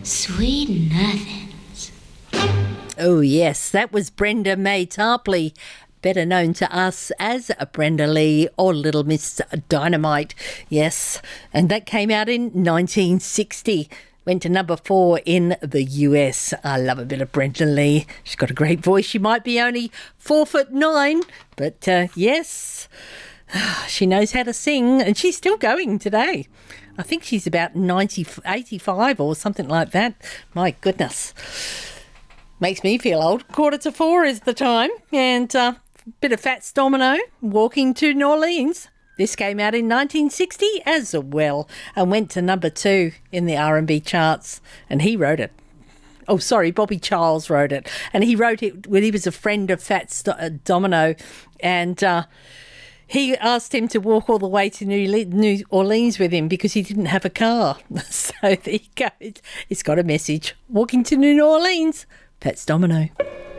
Sweet nothings. Oh, yes, that was Brenda Mae Tarpley, better known to us as Brenda Lee or Little Miss Dynamite. Yes, and that came out in 1960. Went to number 4 in the US. I love a bit of Brenda Lee. She's got a great voice. She might be only 4'9", but yes, she knows how to sing, and she's still going today. I think she's about 85 or something like that. My goodness. Makes me feel old. 3:45 is the time. And bit of Fats Domino, Walking to New Orleans. This came out in 1960 as well and went to number 2 in the R&B charts. And he wrote it. Oh, sorry, Bobby Charles wrote it. And he wrote it when he was a friend of Fats Domino. And he asked him to walk all the way to New Orleans with him because he didn't have a car. So there you go. It's got a message. Walking to New Orleans, Fats Domino.